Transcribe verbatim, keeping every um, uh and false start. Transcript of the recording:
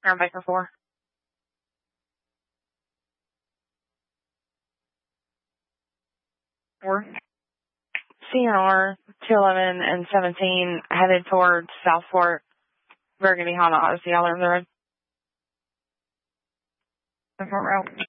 Around Baker four. Four. C N R two eleven and seventeen headed towards Southport, Burgundy Honda Odyssey all over the road. The front route.